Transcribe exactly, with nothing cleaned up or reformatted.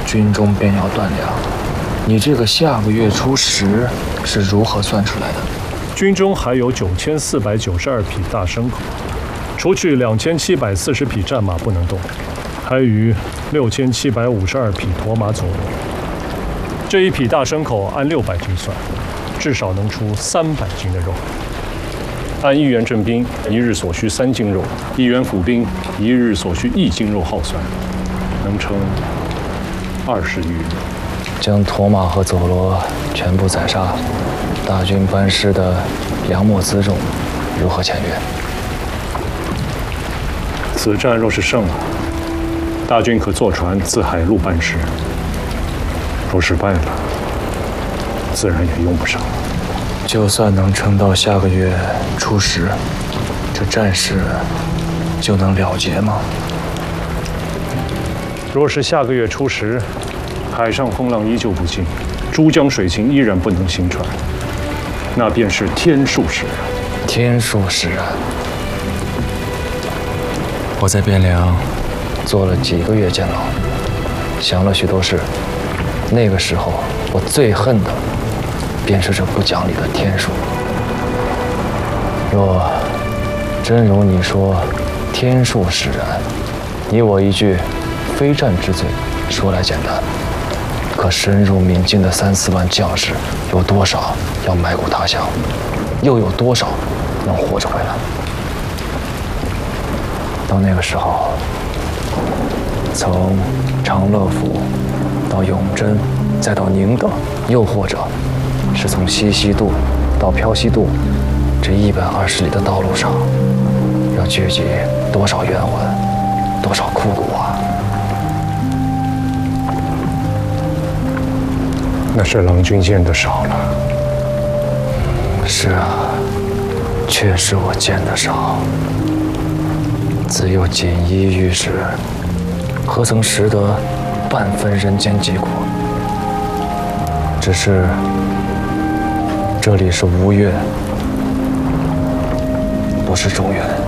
军中便要断粮，你这个下个月初十是如何算出来的？ 军中还有九千四百九十二匹大牲口，除去两千七百四十匹战马不能动，还余六千七百五十二匹驮马走路。这一匹大牲口按六百斤算，至少能出三百斤的肉。按一员正兵一日所需三斤肉，一员府兵一日所需一斤肉耗算，能称二十余。 将驼马和走罗全部宰杀，大军班师的粮秣辎重如何检阅？ 此战若是胜了，大军可坐船自海路班师；若失败了，自然也用不上了。 就算能撑到下个月初十，这战事就能了结吗？ 若是下个月初十，海上风浪依旧不静，珠江水情依然不能行船，那便是天数使然。 天数使然。我在汴梁做了几个月监牢，想了许多事。那个时候，我最恨的便是这不讲理的天数。若真如你说天数使然，你我一句非战之罪，说来简单，可深入闽境的三四万将士，有多少要埋骨他乡，又有多少能活着回来？到那个时候，从长乐府到永贞，再到宁德，又或者是从西溪渡到飘溪渡这一百二十里的道路上，要聚集多少冤魂，多少枯骨啊！ 那是郎君见的少了。 是啊，确实我见得少。自幼锦衣玉食，何曾识得半分人间疾苦？只是这里是吴越，不是中原。